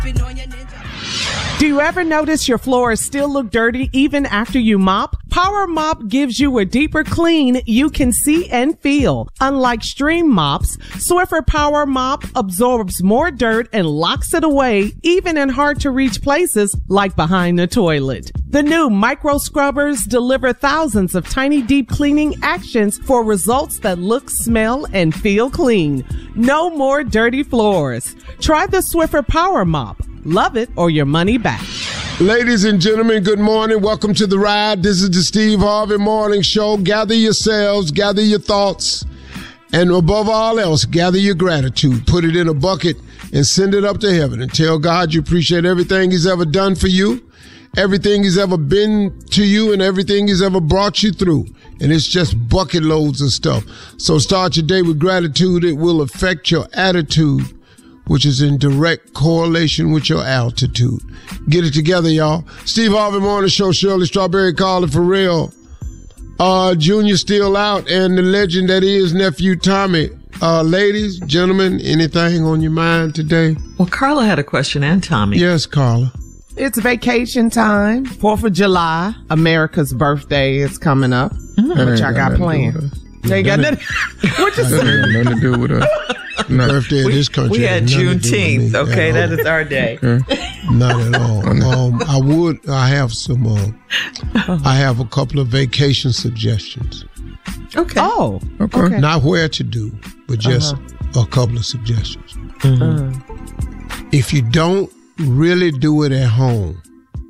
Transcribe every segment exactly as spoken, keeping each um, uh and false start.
Do you ever notice your floors still look dirty even after you mop? Power Mop gives you a deeper clean you can see and feel. Unlike stream mops, Swiffer Power Mop absorbs more dirt and locks it away, even in hard-to-reach places like behind the toilet. The new micro scrubbers deliver thousands of tiny deep cleaning actions for results that look, smell, and feel clean. No more dirty floors. Try the Swiffer Power Mop. Love it or your money back. Ladies and gentlemen, good morning. Welcome to The Ride. This is the Steve Harvey Morning Show. Gather yourselves, gather your thoughts, and above all else, gather your gratitude. Put it in a bucket and send it up to heaven and tell God you appreciate everything he's ever done for you, everything he's ever been to you, and everything he's ever brought you through. And it's just bucket loads of stuff. So start your day with gratitude. It will affect your attitude, which is in direct correlation with your altitude. Get it together, y'all. Steve Harvey Morning Show, Shirley Strawberry, Carly Farrell. Uh, Junior still out, and the legend that is Nephew Tommy. Uh, ladies, gentlemen, anything on your mind today? Well, Carla had a question, and Tommy. Yes, Carla. It's vacation time. fourth of July, America's birthday is coming up. Mm. What y'all got planned? They ain't got nothing. What you say? Nothing to do with us. No. Birthday of this country. We had Juneteenth. Okay, that is our day. Okay. Not at all. Um, I would. I have some. Uh, I have a couple of vacation suggestions. Okay. Oh. Okay. okay. Not where to do, but just uh-huh. a couple of suggestions. Mm-hmm. Uh-huh. If you don't really do it at home,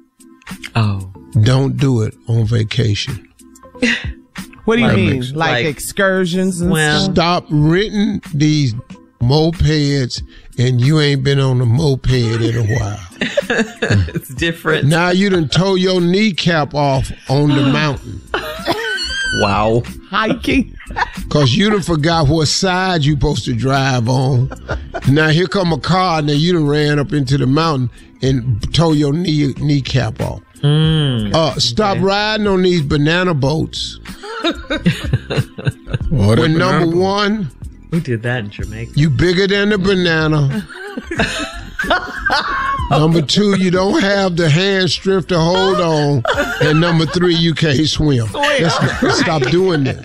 oh, don't do it on vacation. What do you like, mean? Like, like excursions and well, stuff? Stop renting these mopeds and you ain't been on a moped in a while. It's different. Now you done tore your kneecap off on the mountain. Wow. Hiking. Because you done forgot what side you supposed to drive on. Now here come a car and then you done ran up into the mountain and tore your knee kneecap off. Mm, uh, stop okay. riding on these banana boats. When number banana? one, we did that in Jamaica. You bigger than the banana. Number two, you don't have the hand strength to hold on, and number three, you can't swim. Let's, let's stop doing this.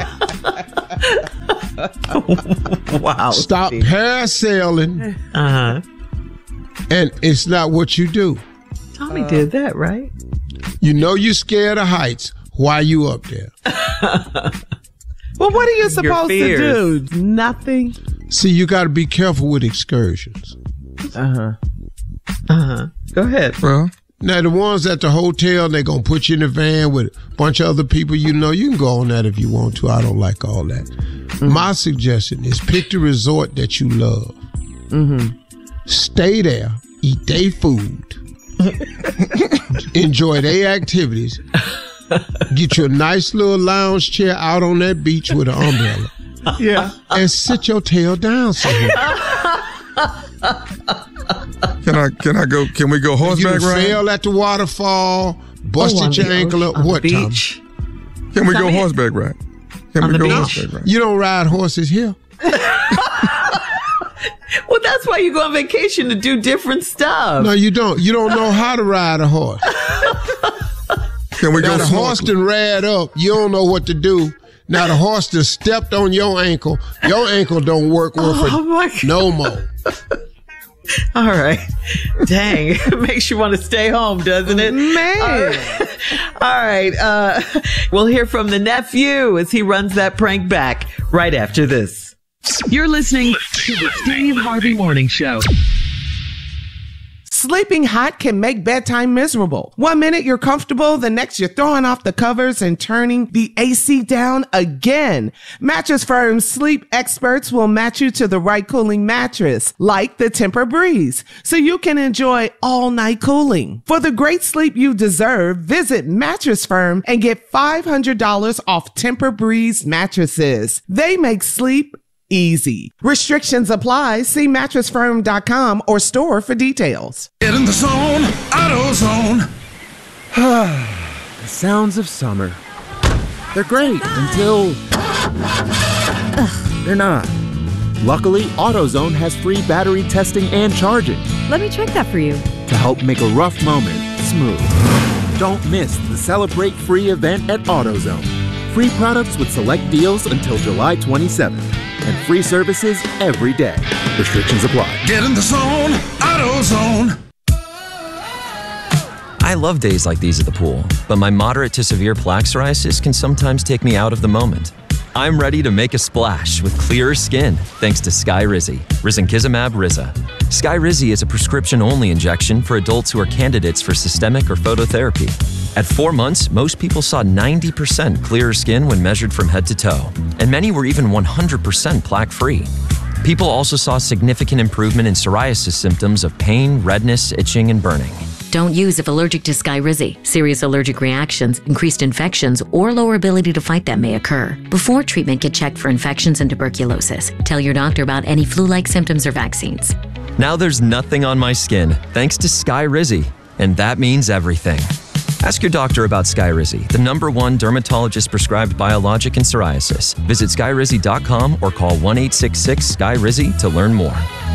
Wow. Stop Steve. parasailing. Uh huh. And it's not what you do. Tommy uh, did that, right? You know you're scared of heights. Why you up there? Well, what are you supposed to do? Nothing. See, you got to be careful with excursions. Uh-huh. Uh-huh. Go ahead. Well, now the ones at the hotel, they're going to put you in a van with a bunch of other people you know. You can go on that if you want to. I don't like all that. Mm-hmm. My suggestion is pick the resort that you love. Mm-hmm. Stay there. Eat their food. Enjoy their activities. Get you a nice little lounge chair out on that beach with an umbrella. Yeah. And sit your tail down somewhere. Can I can I go can we go horseback you ride? You fell at the waterfall, busted oh, your ankle up. What, Tom? Can we go horseback ride? Can on we the go beach? horseback ride? You don't ride horses here. Well, that's why you go on vacation, to do different stuff. No, you don't. You don't know how to ride a horse. Can we now go the horse done rad up. You don't know what to do. Now the horse done stepped on your ankle. Your ankle don't work worth oh it no more. All right. Dang. It makes you want to stay home, doesn't it? Man. All right. All right. Uh, we'll hear from the nephew as he runs that prank back right after this. You're listening to the Steve Harvey Morning Show. Sleeping hot can make bedtime miserable. One minute you're comfortable, the next you're throwing off the covers and turning the A C down again. Mattress Firm's sleep experts will match you to the right cooling mattress, like the Tempur-Breeze, so you can enjoy all-night cooling. For the great sleep you deserve, visit Mattress Firm and get five hundred dollars off Tempur-Breeze mattresses. They make sleep easy. Restrictions apply. See mattress firm dot com or store for details. Get in the zone, AutoZone. The sounds of summer. They're great until Ugh, they're not. Luckily, AutoZone has free battery testing and charging Let me check that for you. to help make a rough moment smooth. Don't miss the Celebrate Free event at AutoZone. Free products with select deals until July twenty-seventh. And free services every day. Restrictions apply. Get in the zone, AutoZone. I love days like these at the pool, but my moderate to severe plaque psoriasis can sometimes take me out of the moment. I'm ready to make a splash with clearer skin thanks to Skyrizi, risankizumab Riza. Skyrizi is a prescription-only injection for adults who are candidates for systemic or phototherapy. At four months, most people saw ninety percent clearer skin when measured from head to toe, and many were even one hundred percent plaque-free. People also saw significant improvement in psoriasis symptoms of pain, redness, itching, and burning. Don't use if allergic to Skyrizi. Serious allergic reactions, increased infections, or lower ability to fight them may occur. Before treatment, get checked for infections and tuberculosis. Tell your doctor about any flu-like symptoms or vaccines. Now there's nothing on my skin thanks to Skyrizi, and that means everything. Ask your doctor about Skyrizi, the number one dermatologist-prescribed biologic in psoriasis. Visit skyrizi dot com or call one eight six six Sky Rizi to learn more.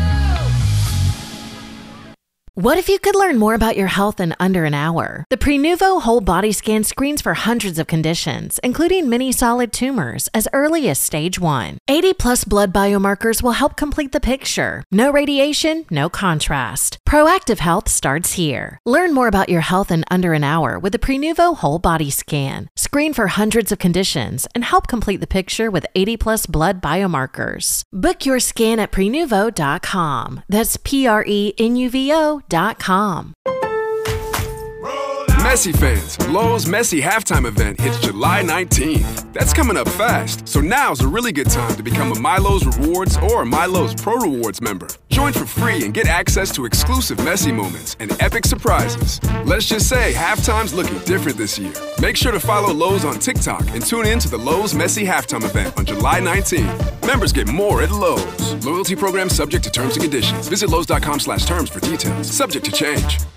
What if you could learn more about your health in under an hour? The Prenuvo Whole Body Scan screens for hundreds of conditions, including many solid tumors, as early as stage one. eighty plus blood biomarkers will help complete the picture. No radiation, no contrast. Proactive health starts here. Learn more about your health in under an hour with the Prenuvo Whole Body Scan. Screen for hundreds of conditions and help complete the picture with eighty plus blood biomarkers. Book your scan at prenuvo dot com. That's P R E N U V O dot com. Messi fans, Lowe's Messi halftime event hits July nineteenth. That's coming up fast, so now's a really good time to become a MyLowe's Rewards or MyLowe's Pro Rewards member. Join for free and get access to exclusive Messi moments and epic surprises. Let's just say halftime's looking different this year. Make sure to follow Lowe's on TikTok and tune in to the Lowe's Messi halftime event on July nineteenth. Members get more at Lowe's. Loyalty program subject to terms and conditions. Visit Lowe's dot com slash terms for details. Subject to change.